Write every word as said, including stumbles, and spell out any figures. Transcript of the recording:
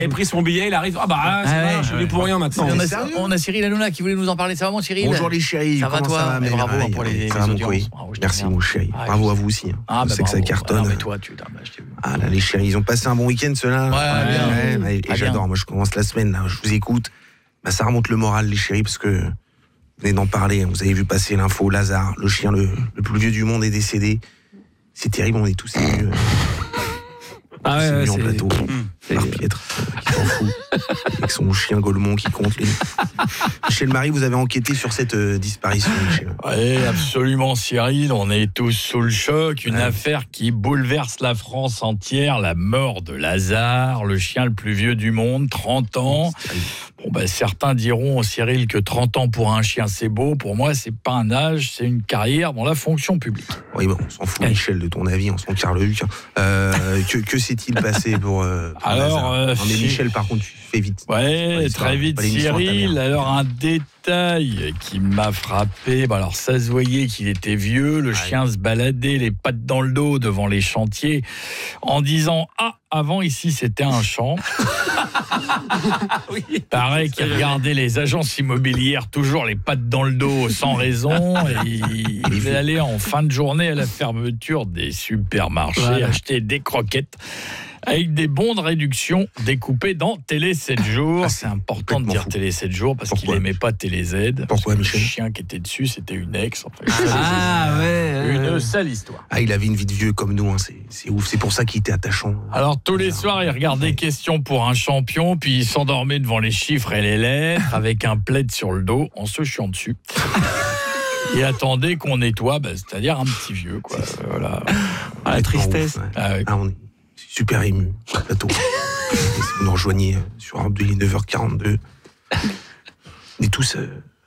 Il a pris son billet, il arrive. Ah bah ah, c'est Ah vrai, ouais, je suis ouais. venu pour rien maintenant. On a, on a Cyril Hanouna qui voulait nous en parler. Ça va, mon Cyril? Bonjour les chéris. Ça va, comment toi? ça va, Mais mais bravo, ouais, pour les- ça les va, mon audiences. courrier. Bravo, je te Merci remercie. mon chéri. Ah, Bravo je- à vous aussi. Ah, Je bah sais que ça bravo. cartonne. Ah, non, mais toi, tu. Ah, bah, je t'ai vu. Ah là, les chéris, ils ont passé un bon week-end ceux-là. Ouais, bien. ouais, ouais, et Très j'adore. bien. Moi, je commence la semaine. Là, je vous écoute. Bah, ça remonte le moral, les chéris, parce que vous venez d'en parler. Vous avez vu passer l'info. Lazare, le chien le, le plus vieux du monde, est décédé. C'est terrible. On est tous émus. Ah ouais, c'est ouais, lui en c'est- plateau. Marc Piètre, euh, qui s'en fout. Avec son chien Golemont qui compte. Les... Michel Marie, vous avez enquêté sur cette euh, disparition, Michel. Oui, absolument, Cyril. On est tous sous le choc. Une Ouais. affaire qui bouleverse la France entière. La mort de Lazare, le chien le plus vieux du monde, trente ans. C'est terrible. Bon, ben, certains diront, Cyril, que trente ans pour un chien, c'est beau. Pour moi, c'est pas un âge, c'est une carrière dans la fonction publique. Oui, bon, on s'en fout, Michel, de ton avis, on s'en carre le huc. Euh, que, que s'est-il passé pour, euh, pour Alors, Lazare euh, Non, mais si- Michel, par contre, tu fais vite. Ouais, l'histoire, très vite, pas l'émission à ta Cyril. mère. Alors, un détail qui m'a frappé. Bah, alors, ça se voyait qu'il était vieux. Le chien se baladait les pattes dans le dos devant les chantiers en disant « Ah, avant, ici, c'était un champ. » Pareil qu'il regardait les agences immobilières toujours les pattes dans le dos sans raison. Et il, il est allé en fin de journée à la fermeture des supermarchés Voilà. acheter des croquettes avec des bons de réduction découpés dans Télé sept jours. Ah, c'est important de complètement dire fou. Télé sept jours parce qu'il Pourquoi n'aimait pas Télé Z. Pourquoi, parce que Michel Le chien qui était dessus, c'était une ex. En fait. Ah ouais. Une ouais. sale histoire. Ah, il avait une vie de vieux comme nous, hein, c'est, c'est ouf. C'est pour ça qu'il était attachant. Alors tous les soirs, il regardait Question pour un champion, puis il s'endormait devant les chiffres et les lettres avec un plaid sur le dos en se chiant dessus. Il attendait qu'on nettoie, bah, c'est-à-dire un petit vieux, quoi. Euh, Voilà. Ah, la tristesse. Ouf, ouais. Ah ouais. Ah, on est super ému sur le plateau. Et si vous nous rejoignez euh, sur Europe deux, il est neuf heures quarante-deux. On est tous, euh,